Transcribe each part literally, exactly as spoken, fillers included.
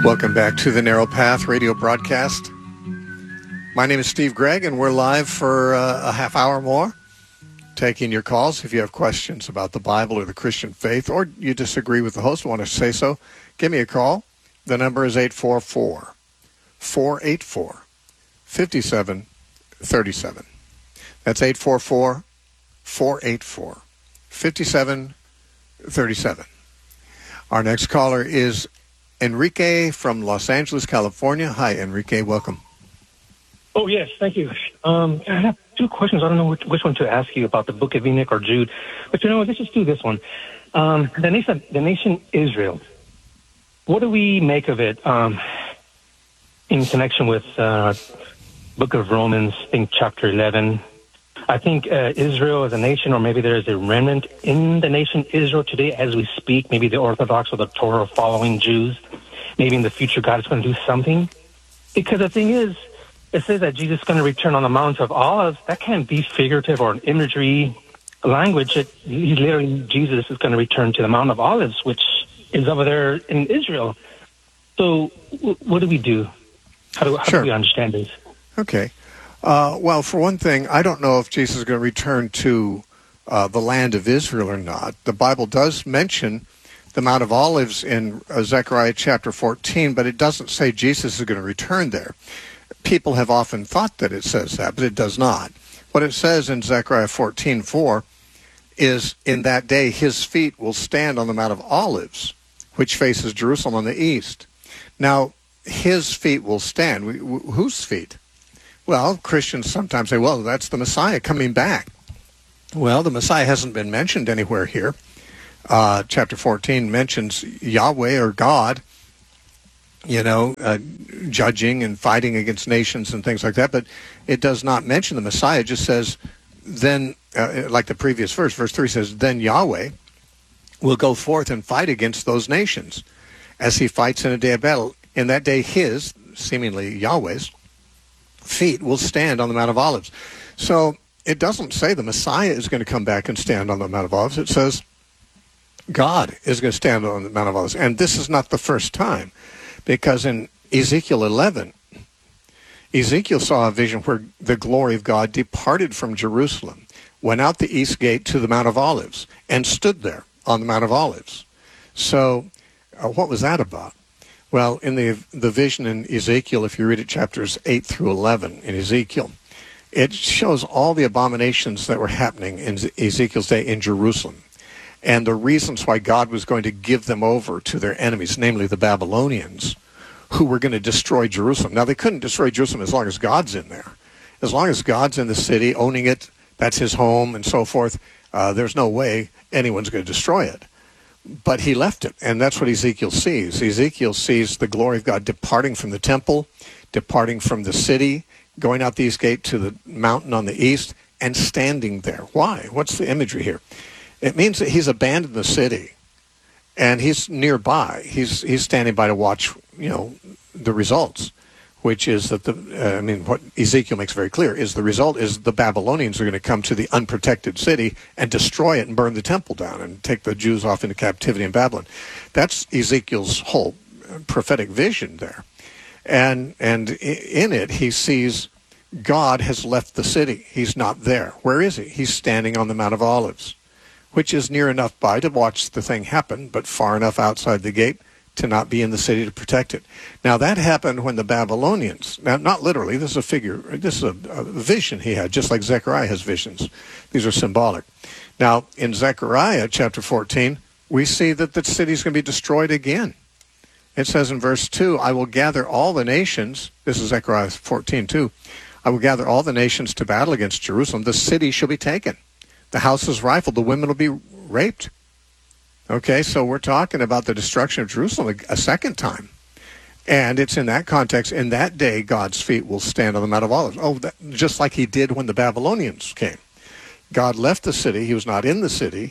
Welcome back to the Narrow Path radio broadcast. My name is Steve Gregg, and we're live for uh, a half hour more, taking your calls. If you have questions about the Bible or the Christian faith, or you disagree with the host, want to say so, give me a call. The number is eight four four, four eight four, five seven three seven. That's eight four four, four eight four, five seven three seven. Our next caller is Enrique from Los Angeles, California. Hi, Enrique. Welcome. Oh, yes. Thank you. Um, I have two questions. I don't know which, which one to ask you about, the Book of Enoch or Jude. But, you know, let's just do this one. Um, the nation, the nation Israel, what do we make of it um, in connection with uh, Book of Romans, I think chapter eleven? I think uh, Israel as a nation, or maybe there is a remnant in the nation Israel today as we speak, maybe the Orthodox or the Torah following Jews. Maybe in the future God is going to do something. Because the thing is, it says that Jesus is going to return on the Mount of Olives. That can't be figurative or an imagery language. It, he's literally, Jesus is going to return to the Mount of Olives, which is over there in Israel. So w- what do we do? How do, how sure. do we understand this? Okay. Uh, well, for one thing, I don't know if Jesus is going to return to uh, the land of Israel or not. The Bible does mention the Mount of Olives in uh, Zechariah chapter fourteen, but it doesn't say Jesus is going to return there. People have often thought that it says that, but it does not. What it says in Zechariah fourteen four is, in that day his feet will stand on the Mount of Olives, which faces Jerusalem on the east. Now, his feet will stand. We, w- whose feet? Well, Christians sometimes say, well, that's the Messiah coming back. Well, the Messiah hasn't been mentioned anywhere here. Uh, chapter fourteen mentions Yahweh or God, you know, uh, judging and fighting against nations and things like that, but it does not mention the Messiah. It just says, then, uh, like the previous verse, verse three says, then Yahweh will go forth and fight against those nations as he fights in a day of battle. In that day, his, seemingly Yahweh's, feet will stand on the Mount of Olives. So it doesn't say the Messiah is going to come back and stand on the Mount of Olives. It says God is going to stand on the Mount of Olives. And this is not the first time, because in Ezekiel eleven, Ezekiel saw a vision where the glory of God departed from Jerusalem, went out the east gate to the Mount of Olives, and stood there on the Mount of Olives. So uh, what was that about? Well, in the the vision in Ezekiel, if you read it chapters eight through eleven in Ezekiel, it shows all the abominations that were happening in Ezekiel's day in Jerusalem, and the reasons why God was going to give them over to their enemies, namely the Babylonians, who were going to destroy Jerusalem. Now, they couldn't destroy Jerusalem as long as God's in there. As long as God's in the city, owning it, that's his home and so forth, uh, there's no way anyone's going to destroy it. But he left it, and that's what Ezekiel sees. Ezekiel sees the glory of God departing from the temple, departing from the city, going out the east gate to the mountain on the east, and standing there. Why? What's the imagery here? It means that he's abandoned the city, and he's nearby. He's he's standing by to watch, you know, the results, which is that the, uh, I mean, what Ezekiel makes very clear is the result is the Babylonians are going to come to the unprotected city and destroy it and burn the temple down and take the Jews off into captivity in Babylon. That's Ezekiel's whole prophetic vision there. And and in it, he sees God has left the city. He's not there. Where is he? He's standing on the Mount of Olives, which is near enough by to watch the thing happen, but far enough outside the gate to not be in the city to protect it. Now, that happened when the Babylonians, now not literally, this is a figure, this is a, a vision he had, just like Zechariah has visions. These are symbolic. Now, in Zechariah chapter fourteen, we see that the city is going to be destroyed again. It says in verse two, I will gather all the nations, this is Zechariah fourteen two, I will gather all the nations to battle against Jerusalem. The city shall be taken. The houses rifled, the women will be raped. Okay, so we're talking about the destruction of Jerusalem a second time. And it's in that context, in that day, God's feet will stand on the Mount of Olives. Oh, that, just like he did when the Babylonians came. God left the city. He was not in the city.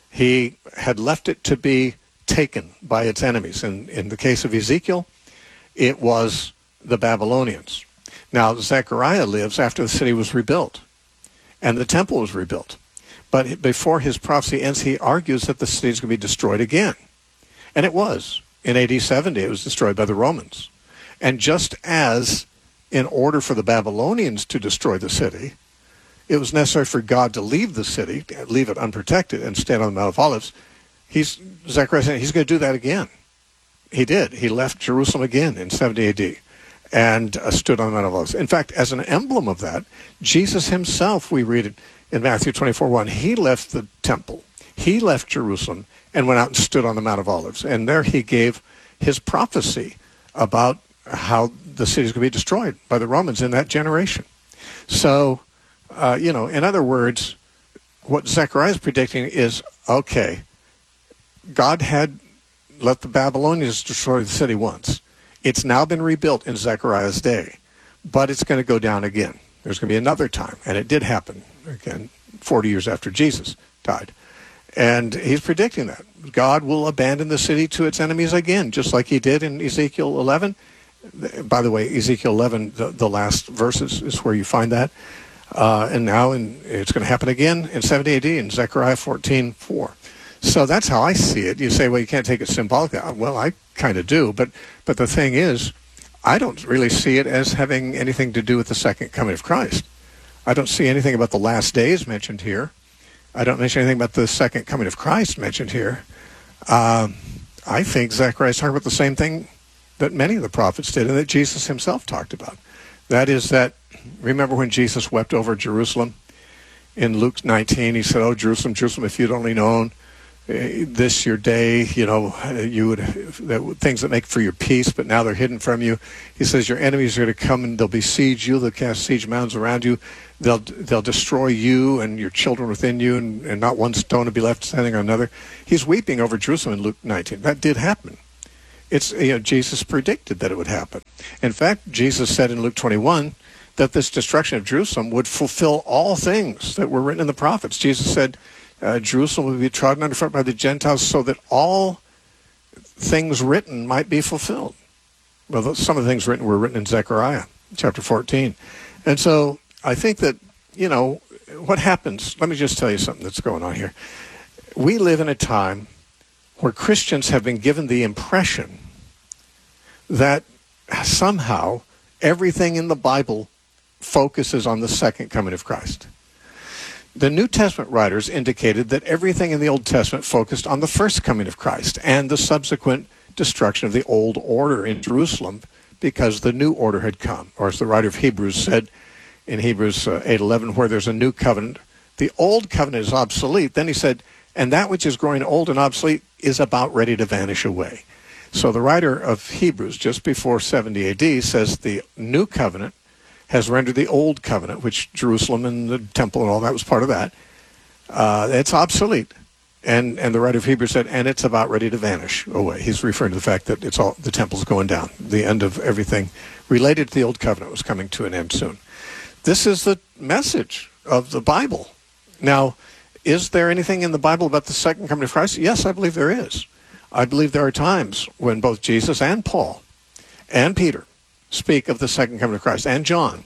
He had left it to be taken by its enemies. And in the case of Ezekiel, it was the Babylonians. Now, Zechariah lives after the city was rebuilt, and the temple was rebuilt. But before his prophecy ends, he argues that the city is going to be destroyed again. And it was. In A D seventy, it was destroyed by the Romans. And just as in order for the Babylonians to destroy the city, it was necessary for God to leave the city, leave it unprotected, and stand on the Mount of Olives, he's, Zechariah saying he's going to do that again. He did. He left Jerusalem again in seventy A D and uh, stood on the Mount of Olives. In fact, as an emblem of that, Jesus himself, we read it in Matthew twenty-four one, he left the temple, he left Jerusalem, and went out and stood on the Mount of Olives. And there he gave his prophecy about how the city is going to be destroyed by the Romans in that generation. So, uh, you know, in other words, what Zechariah is predicting is, okay, God had let the Babylonians destroy the city once. It's now been rebuilt in Zechariah's day, but it's going to go down again. There's going to be another time, and it did happen again forty years after Jesus died. And he's predicting that. God will abandon the city to its enemies again, just like he did in Ezekiel eleven. By the way, Ezekiel eleven, the, the last verses is where you find that. Uh, and now in, it's going to happen again in seventy A D in Zechariah fourteen four. So that's how I see it. You say, well, you can't take it symbolically. Well, I kind of do. But, but the thing is, I don't really see it as having anything to do with the second coming of Christ. I don't see anything about the last days mentioned here. I don't mention anything about the second coming of Christ mentioned here. Um, I think Zechariah is talking about the same thing that many of the prophets did and that Jesus himself talked about. That is that, remember when Jesus wept over Jerusalem? In Luke nineteen, he said, oh, Jerusalem, Jerusalem, if you'd only known uh, this your day, you know, you would that, things that make for your peace, but now they're hidden from you. He says your enemies are going to come and they'll besiege you. They'll cast siege mounds around you. They'll they'll destroy you and your children within you, and, and not one stone will be left standing on another. He's weeping over Jerusalem in Luke nineteen. That did happen. It's, you know, Jesus predicted that it would happen. In fact, Jesus said in Luke twenty-one that this destruction of Jerusalem would fulfill all things that were written in the prophets. Jesus said uh, Jerusalem would be trodden underfoot by the Gentiles so that all things written might be fulfilled. Well, some of the things written were written in Zechariah chapter fourteen. And so I think that, you know, what happens, let me just tell you something that's going on here. We live in a time where Christians have been given the impression that somehow everything in the Bible focuses on the second coming of Christ. The New Testament writers indicated that everything in the Old Testament focused on the first coming of Christ and the subsequent destruction of the old order in Jerusalem because the new order had come. Or as the writer of Hebrews said in Hebrews uh, eight eleven, where there's a new covenant, the old covenant is obsolete. Then he said, and that which is growing old and obsolete is about ready to vanish away. So the writer of Hebrews, just before seventy A D, says the new covenant has rendered the old covenant, which Jerusalem and the temple and all that was part of that, uh, it's obsolete. And and the writer of Hebrews said, and it's about ready to vanish away. He's referring to the fact that it's all the temple's going down. The end of everything related to the old covenant was coming to an end soon. This is the message of the Bible. Now, is there anything in the Bible about the second coming of Christ? Yes, I believe there is. I believe there are times when both Jesus and Paul and Peter speak of the second coming of Christ, and John.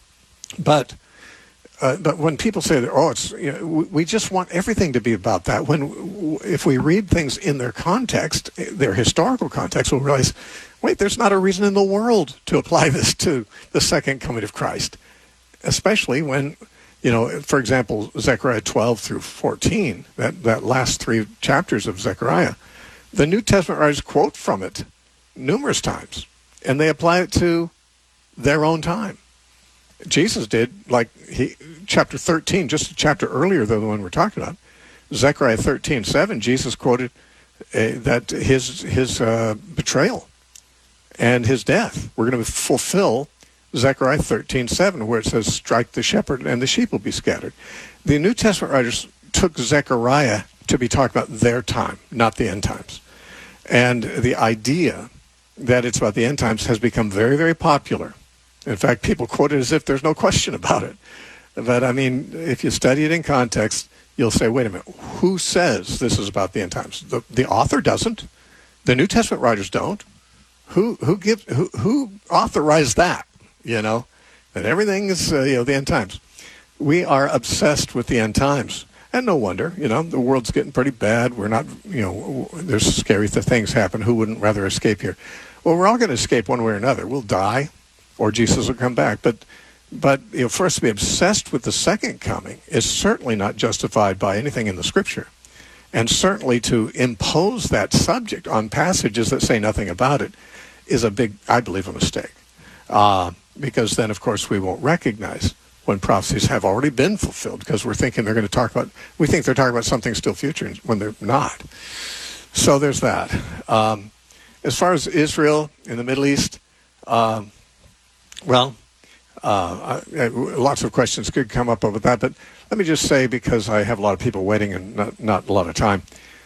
But uh, but when people say that, oh, it's, you know, we, we just want everything to be about that. When if we read things in their context, their historical context, we'll realize, wait, there's not a reason in the world to apply this to the second coming of Christ, especially when, you know, for example, Zechariah twelve through fourteen, that, that last three chapters of Zechariah, the New Testament writers quote from it numerous times, and they apply it to their own time. Jesus did, like he, chapter thirteen, just a chapter earlier than the one we're talking about, Zechariah thirteen seven, Jesus quoted uh, that his his uh, betrayal and his death were going to fulfill Zechariah thirteen seven, where it says, strike the shepherd and the sheep will be scattered. The New Testament writers took Zechariah to be talking about their time, not the end times. And the idea that it's about the end times has become very, very popular. In fact, people quote it as if there's no question about it. But, I mean, if you study it in context, you'll say, wait a minute, who says this is about the end times? The, the author doesn't. The New Testament writers don't. Who who gives who who authorized that? You know, that everything is uh, you know the end times. We are obsessed with the end times, And no wonder, you know, the world's getting pretty bad. We're not, you know, there's scary th- things happen. Who wouldn't rather escape here? Well, we're all going to escape one way or another. We'll die, or Jesus will come back. But, but you know, for us to be obsessed with the second coming is certainly not justified by anything in the Scripture. And certainly to impose that subject on passages that say nothing about it is a big, I believe, a mistake. Uh, because then, of course, we won't recognize when prophecies have already been fulfilled, because we're thinking they're going to talk about, we think they're talking about something still future when they're not. So there's that. Um, as far as Israel in the Middle East, um, well, uh, I, lots of questions could come up over that, but let me just say, because I have a lot of people waiting and not, not a lot of time,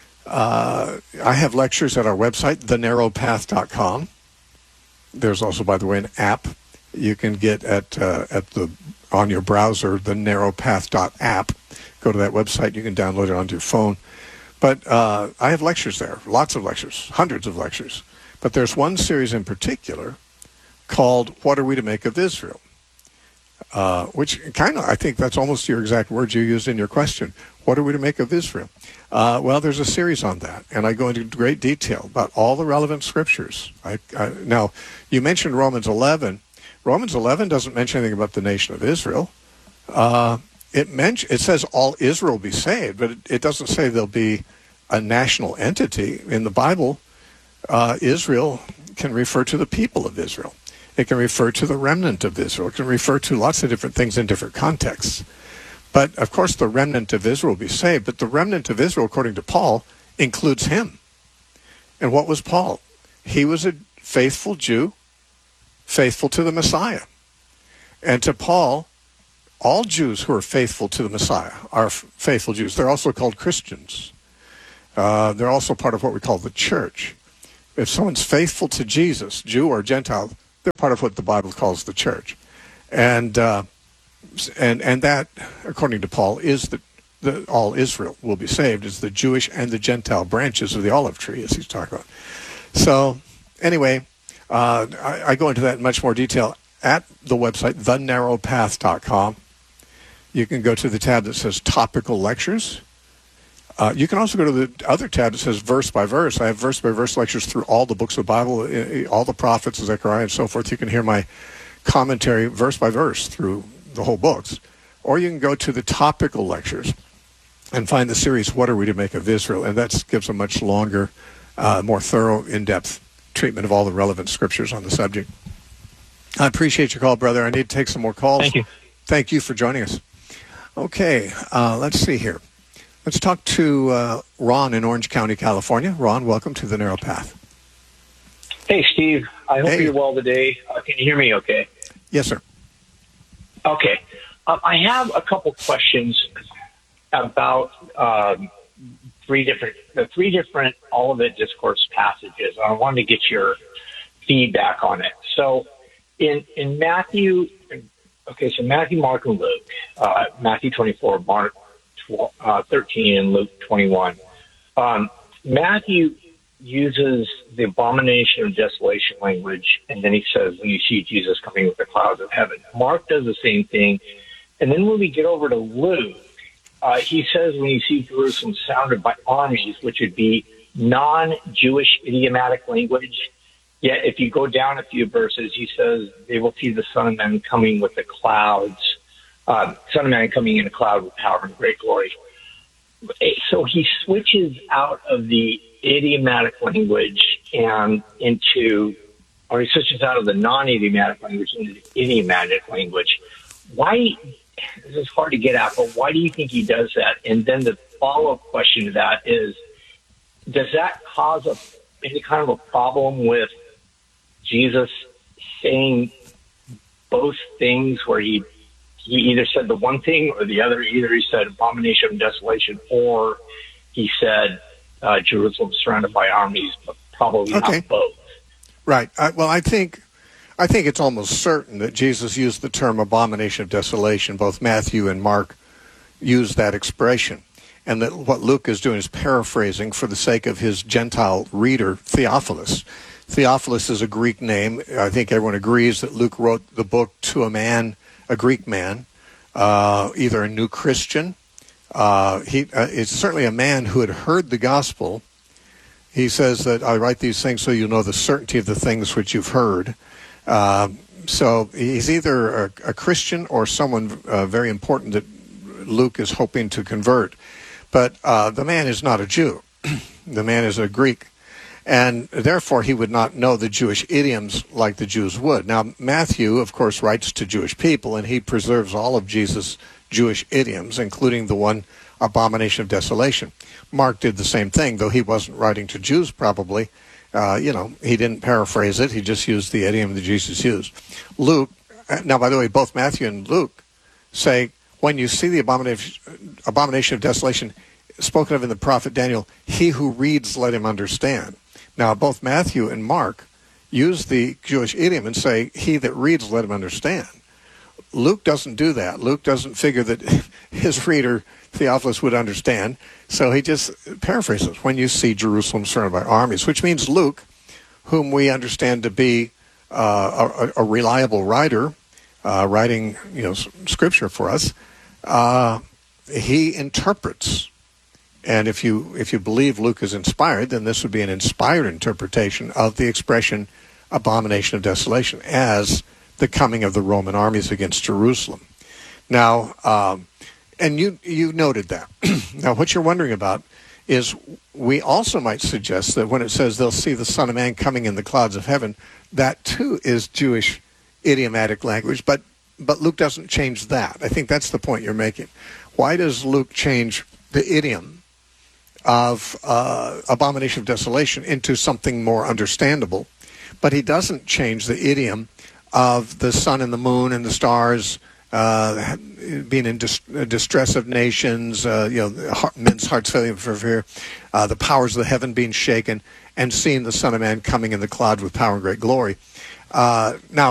uh, I have lectures at our website, the narrow path dot com. There's also, by the way, an app you can get at uh, at the on your browser, the narrow path dot app. Go to that website. You can download it onto your phone. But uh, I have lectures there, lots of lectures, hundreds of lectures. But there's one series in particular called What Are We to Make of Israel? Uh, which kind of, I think that's almost your exact words you used in your question. What are we to make of Israel? Uh, well, there's a series on that, and I go into great detail about all the relevant scriptures. I, I, now, you mentioned Romans eleven. Romans eleven doesn't mention anything about the nation of Israel. Uh, it men- it says all Israel be saved, but it, it doesn't say there'll be a national entity. In the Bible, uh, Israel can refer to the people of Israel. It can refer to the remnant of Israel. It can refer to lots of different things in different contexts. But, of course, the remnant of Israel will be saved. But the remnant of Israel, according to Paul, includes him. And what was Paul? He was a faithful Jew, faithful to the Messiah. And to Paul, all Jews who are faithful to the Messiah are f- faithful Jews. They're also called Christians. Uh, they're also part of what we call the church. If someone's faithful to Jesus, Jew or Gentile, they're part of what the Bible calls the church. And uh, and and that, according to Paul, is that the, all Israel will be saved, is the Jewish and the Gentile branches of the olive tree, as he's talking about. So, anyway, uh, I, I go into that in much more detail at the website, the narrow path dot com. You can go to the tab that says Topical Lectures. Uh, you can also go to the other tab that says Verse by Verse. I have verse-by-verse lectures through all the books of the Bible, all the prophets, Zechariah, and so forth. You can hear my commentary verse by verse through the whole books. Or you can go to the topical lectures and find the series, What Are We to Make of Israel? And that gives a much longer, uh, more thorough, in-depth treatment of all the relevant scriptures on the subject. I appreciate your call, brother. I need to take some more calls. Thank you. Thank you for joining us. Okay, uh, let's see here. Let's talk to uh, Ron in Orange County, California. Ron, welcome to the Narrow Path. Hey, Steve. I hope Hey. you're well today. Uh, can you hear me okay? Yes, sir. Okay. Um, I have a couple questions about um, three different, the three different Olivet Discourse passages. I wanted to get your feedback on it. So in, in Matthew, okay, so Matthew, Mark, and Luke, uh, Matthew twenty-four, Mark uh, thirteen, and Luke twenty-one. Um, Matthew uses the abomination of desolation language, and then he says, when you see Jesus coming with the clouds of heaven. Mark does the same thing. And then when we get over to Luke, uh, he says, when you see Jerusalem surrounded by armies, which would be non-Jewish idiomatic language. Yet if you go down a few verses, he says, they will see the Son of Man coming with the clouds, uh, Son of Man coming in a cloud with power and great glory. So he switches out of the idiomatic language and into, or he switches out of the non-idiomatic language into the idiomatic language. Why, this is hard to get at, but why do you think he does that? And then the follow-up question to that is, does that cause a, any kind of a problem with Jesus saying both things, where he he either said the one thing or the other? Either he said abomination of desolation, or he said uh, Jerusalem surrounded by armies, but probably Okay. not both. Right. I, well, I think I think it's almost certain that Jesus used the term abomination of desolation. Both Matthew and Mark used that expression. And that what Luke is doing is paraphrasing for the sake of his Gentile reader, Theophilus. Theophilus is a Greek name. I think everyone agrees that Luke wrote the book to a man, a Greek man, uh, either a new Christian, Uh, he uh, is certainly a man who had heard the gospel. He says that I write these things so you know the certainty of the things which you've heard. Uh, so he's either a, a Christian or someone uh, very important that Luke is hoping to convert. But uh, the man is not a Jew. The man is a Greek. And therefore, he would not know the Jewish idioms like the Jews would. Now, Matthew, of course, writes to Jewish people, and he preserves all of Jesus' Jewish idioms, including the one, abomination of desolation. Mark did the same thing, though he wasn't writing to Jews probably. Uh, you know, he didn't paraphrase it. He just used the idiom that Jesus used. Luke, now, by the way, both Matthew and Luke say, when you see the abomination, abomination of desolation spoken of in the prophet Daniel, he who reads, let him understand. Now, both Matthew and Mark use the Jewish idiom and say, he that reads, let him understand. Luke doesn't do that. Luke doesn't figure that his reader, Theophilus, would understand. So he just paraphrases, when you see Jerusalem surrounded by armies, which means Luke, whom we understand to be uh, a, a reliable writer, uh, writing you know scripture for us, uh, he interprets. And if you if you believe Luke is inspired, then this would be an inspired interpretation of the expression abomination of desolation as the coming of the Roman armies against Jerusalem. Now, um, and you you noted that. Now, what you're wondering about is we also might suggest that when it says they'll see the Son of Man coming in the clouds of heaven, that too is Jewish idiomatic language, but but Luke doesn't change that. I think that's the point you're making. Why does Luke change the idiom of uh, abomination of desolation into something more understandable, but he doesn't change the idiom of the sun and the moon and the stars uh, being in dis- distress of nations, uh, you know, heart, men's hearts failing for fear, uh, the powers of the heaven being shaken, and seeing the Son of Man coming in the cloud with power and great glory. Uh, now,